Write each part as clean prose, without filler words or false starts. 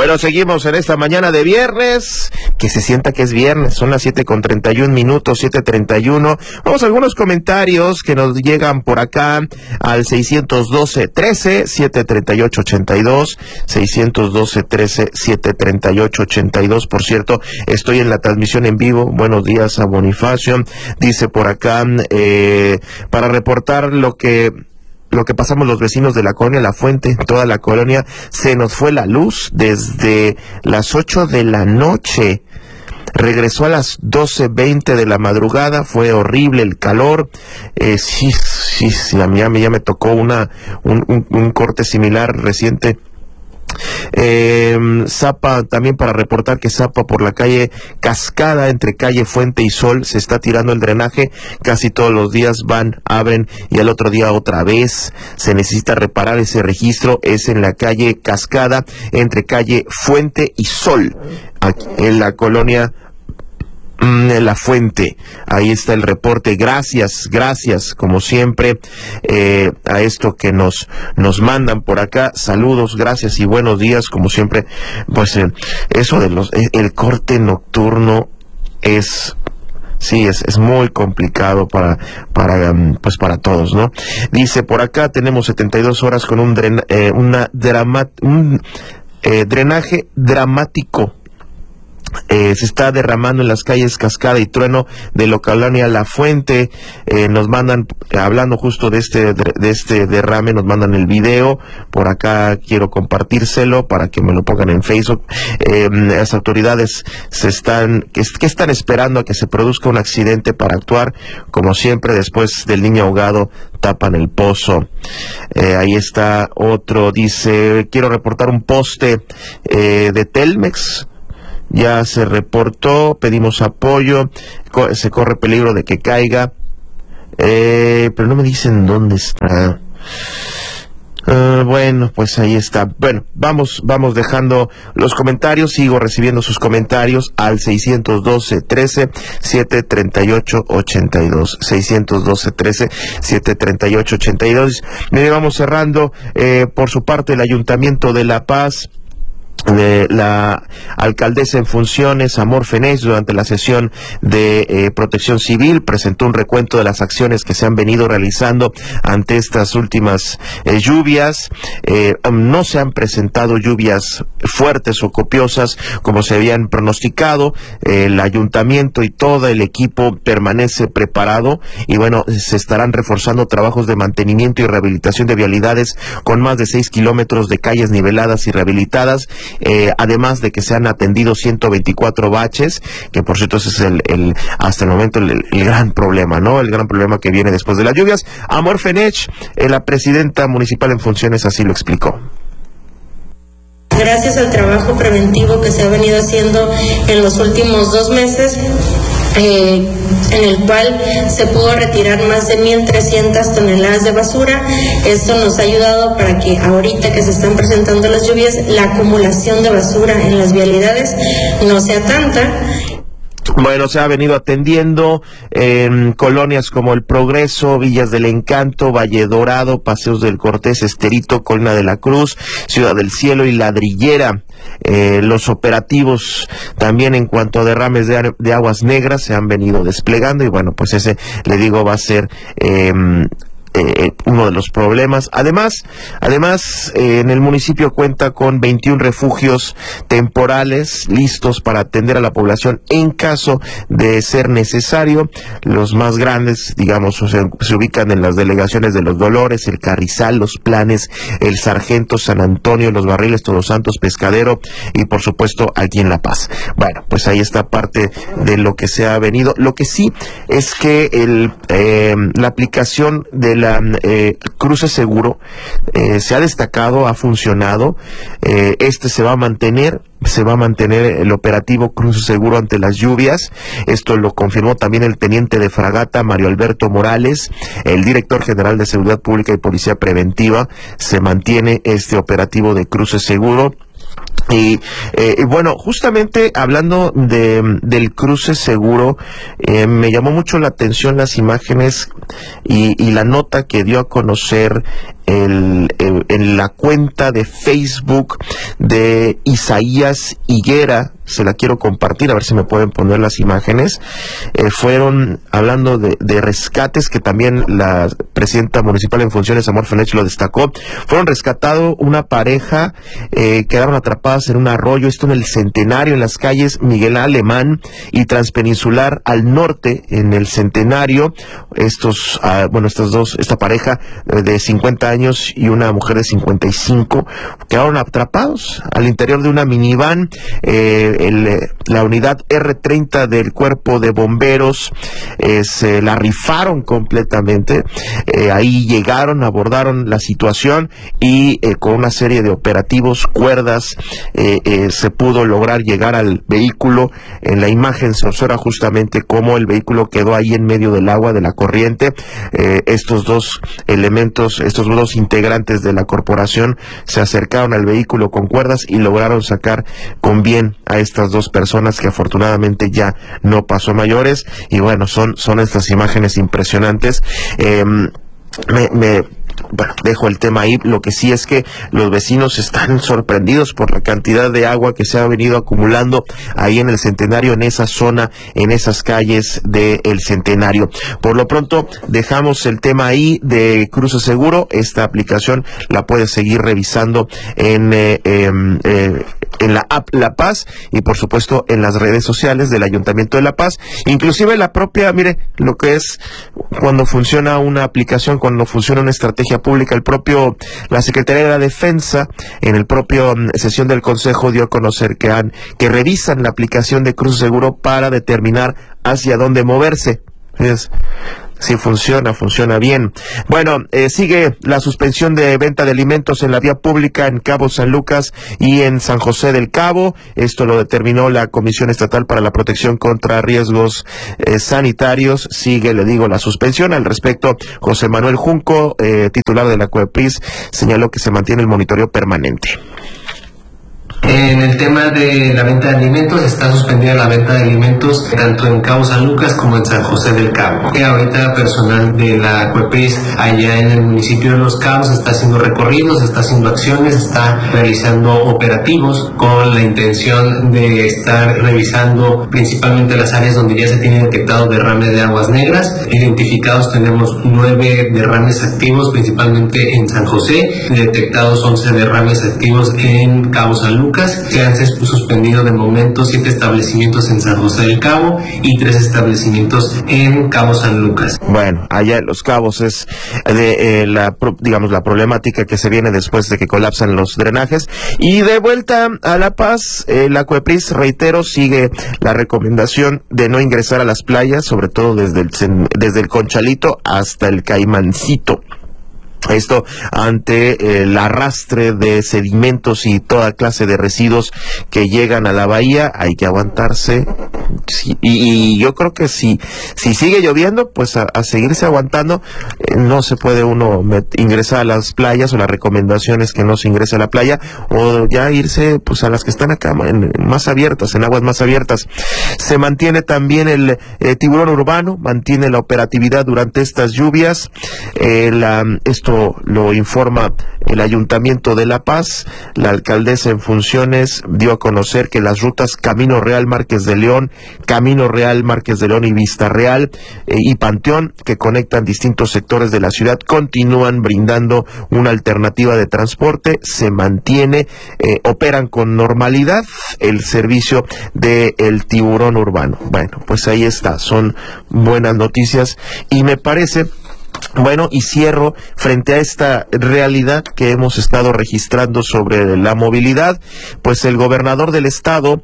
Bueno, seguimos en esta mañana de viernes, que se sienta que es viernes, son las 7:31, 7:31. Vamos a algunos comentarios que nos llegan por acá al 612-13, 738-82, 612-13, 738-82. Por cierto, estoy en la transmisión en vivo. Buenos días a Bonifacio. Dice por acá, para reportar lo que pasamos los vecinos de la colonia La Fuente, toda la colonia, se nos fue la luz desde las 8 de la noche. Regresó a las 12:20 de la madrugada, fue horrible el calor. Sí, a mí ya me tocó un corte similar reciente. Zapa, también para reportar que Zapa por la calle Cascada, entre calle Fuente y Sol, se está tirando el drenaje. Casi todos los días van, abren y al otro día otra vez. Se necesita reparar ese registro. Es en la calle Cascada, entre calle Fuente y Sol, aquí en la colonia La Fuente. Ahí está el reporte. Gracias, como siempre, a esto que nos mandan por acá. Saludos, gracias y buenos días, como siempre. Pues eso de el corte nocturno es muy complicado para todos, ¿no? Dice por acá, tenemos 72 horas con un drenaje dramático. Se está derramando en las calles Cascada y Trueno de la colonia La Fuente. Nos mandan, hablando justo de este derrame, nos mandan el video. Por acá quiero compartírselo para que me lo pongan en Facebook. Las autoridades que están esperando a que se produzca un accidente para actuar. Como siempre, después del niño ahogado, tapan el pozo. Ahí está otro, dice, quiero reportar un poste de Telmex. Ya se reportó, pedimos apoyo, se corre peligro de que caiga, pero no me dicen dónde está. Bueno, pues ahí está. Bueno, vamos dejando los comentarios. Sigo recibiendo sus comentarios al 612-13, 738-82. 612-13, 738-82. Vamos cerrando. Por su parte, el Ayuntamiento de La Paz, de la alcaldesa en funciones, Amor Fenech, durante la sesión de Protección Civil, presentó un recuento de las acciones que se han venido realizando ante estas últimas lluvias. No se han presentado lluvias fuertes o copiosas como se habían pronosticado. El ayuntamiento y todo el equipo permanece preparado y bueno, se estarán reforzando trabajos de mantenimiento y rehabilitación de vialidades con más de 6 kilómetros de calles niveladas y rehabilitadas. Además de que se han atendido 124 baches, que por cierto ese es hasta el momento el gran problema, ¿no? El gran problema que viene después de las lluvias. Amor Fenech, la presidenta municipal en funciones, así lo explicó. Gracias al trabajo preventivo que se ha venido haciendo en los últimos 2 meses, en el cual se pudo retirar más de 1,300 toneladas de basura. Esto nos ha ayudado para que ahorita que se están presentando las lluvias, la acumulación de basura en las vialidades no sea tanta. Bueno, se ha venido atendiendo en colonias como El Progreso, Villas del Encanto, Valle Dorado, Paseos del Cortés, Esterito, Colina de la Cruz, Ciudad del Cielo y Ladrillera. Los operativos también en cuanto a derrames de aguas negras se han venido desplegando y bueno, pues ese, le digo, va a ser uno de los problemas. Además, en el municipio cuenta con 21 refugios temporales listos para atender a la población en caso de ser necesario. Los más grandes, digamos, se ubican en las delegaciones de Los Dolores, El Carrizal, Los Planes, El Sargento, San Antonio, Los Barriles, Todos Santos, Pescadero y por supuesto aquí en La Paz. Bueno, pues ahí está parte de lo que se ha venido. Lo que sí es que la aplicación de la Cruce Seguro se ha destacado, ha funcionado. Se va a mantener el operativo Cruce Seguro ante las lluvias. Esto lo confirmó también el teniente de fragata Mario Alberto Morales, el director general de Seguridad Pública y Policía Preventiva. Se mantiene este operativo de Cruce Seguro. Y bueno, justamente hablando del Cruce Seguro, me llamó mucho la atención las imágenes y la nota que dio a conocer en la cuenta de Facebook de Isaías Higuera. Se la quiero compartir, a ver si me pueden poner las imágenes. Fueron hablando de rescates, que también la presidenta municipal en funciones, Amor Fenech, lo destacó. Fueron rescatados una pareja, quedaron atrapadas en un arroyo, esto en el Centenario, en las calles Miguel Alemán y Transpeninsular al norte, en el Centenario. Esta pareja de 50 años y una mujer de 55 quedaron atrapados al interior de una minivan. La unidad R30 del Cuerpo de Bomberos se la rifaron completamente. Ahí llegaron, abordaron la situación y con una serie de operativos, cuerdas, se pudo lograr llegar al vehículo. En la imagen se observa justamente cómo el vehículo quedó ahí en medio del agua, de la corriente. Estos dos elementos, estos dos integrantes de la corporación se acercaron al vehículo con cuerdas y lograron sacar con bien a estas dos personas, que afortunadamente ya no pasó a mayores. Y bueno, son estas imágenes impresionantes. Bueno, dejo el tema ahí. Lo que sí es que los vecinos están sorprendidos por la cantidad de agua que se ha venido acumulando ahí en el Centenario, en esa zona, en esas calles del Centenario. Por lo pronto, dejamos el tema ahí de Cruce Seguro. Esta aplicación la puedes seguir revisando en la app La Paz y por supuesto en las redes sociales del Ayuntamiento de La Paz, inclusive la propia, mire, lo que es cuando funciona una aplicación, cuando funciona una estrategia pública, la Secretaría de la Defensa en el propio sesión del Consejo dio a conocer que revisan la aplicación de Cruce Seguro para determinar hacia dónde moverse. Sí, funciona bien. Bueno, sigue la suspensión de venta de alimentos en la vía pública en Cabo San Lucas y en San José del Cabo. Esto lo determinó la Comisión Estatal para la Protección contra Riesgos Sanitarios. Sigue, le digo, la suspensión. Al respecto, José Manuel Junco, titular de la COEPRIS, señaló que se mantiene el monitoreo permanente. En el tema de la venta de alimentos, está suspendida la venta de alimentos tanto en Cabo San Lucas como en San José del Cabo. Ahorita personal de la COEPRIS allá en el municipio de Los Cabos está haciendo recorridos, está haciendo acciones, está realizando operativos con la intención de estar revisando principalmente las áreas donde ya se tiene detectado derrames de aguas negras. Identificados tenemos 9 derrames activos, principalmente en San José, detectados 11 derrames activos en Cabo San Lucas. Se han suspendido de momento 7 establecimientos en San José del Cabo y 3 establecimientos en Cabo San Lucas. Bueno, allá en Los Cabos es la problemática que se viene después de que colapsan los drenajes. Y de vuelta a La Paz, la COEPRIS, reitero, sigue la recomendación de no ingresar a las playas, sobre todo desde el Conchalito hasta el Caimancito. Esto ante el arrastre de sedimentos y toda clase de residuos que llegan a la bahía. Hay que aguantarse. Sí, y yo creo que si sigue lloviendo, pues a seguirse aguantando. No se puede uno ingresar a las playas, o la recomendación es que no se ingrese a la playa, o ya irse pues a las que están acá más abiertas, en aguas más abiertas. Se mantiene también el tiburón urbano, mantiene la operatividad durante estas lluvias. Esto lo informa el Ayuntamiento de La Paz. La alcaldesa en funciones dio a conocer que las rutas Camino Real Márquez de León, Camino Real Márquez de León y Vista Real y Panteón, que conectan distintos sectores de la ciudad, continúan brindando una alternativa de transporte. Se mantiene, operan con normalidad el servicio del tiburón urbano. Bueno, pues ahí está, son buenas noticias y me parece. Bueno, y cierro frente a esta realidad que hemos estado registrando sobre la movilidad. Pues el gobernador del estado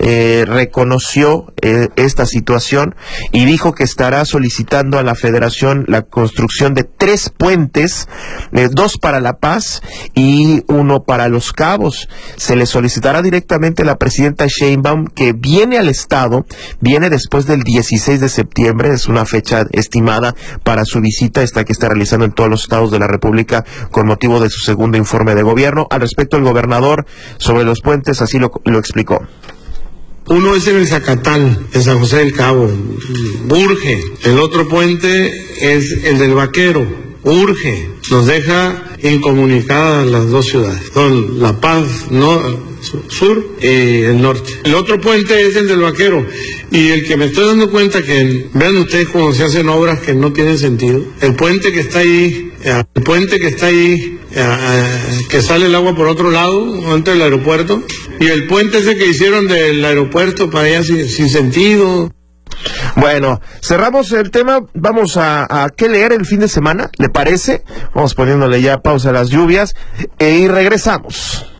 reconoció esta situación y dijo que estará solicitando a la federación la construcción de 3 puentes, 2 para La Paz y 1 para Los Cabos. Se le solicitará directamente a la presidenta Sheinbaum, que viene al estado, viene después del 16 de septiembre, es una fecha estimada para su visita, que está realizando en todos los estados de la República con motivo de su segundo informe de gobierno. Al respecto, el gobernador sobre los puentes así lo explicó. Uno es en el Zacatal, en San José del Cabo, urge. El otro puente es el del Vaquero, urge. Nos deja incomunicadas las dos ciudades. Son La Paz sur y el norte. El otro puente es el del Vaquero. Y el que me estoy dando cuenta que, vean ustedes cómo se hacen obras que no tienen sentido. El puente que está ahí, que sale el agua por otro lado, antes del aeropuerto. Y el puente ese que hicieron del aeropuerto para allá sin sentido. Bueno, cerramos el tema. Vamos a qué leer el fin de semana, ¿le parece? Vamos poniéndole ya pausa a las lluvias y regresamos.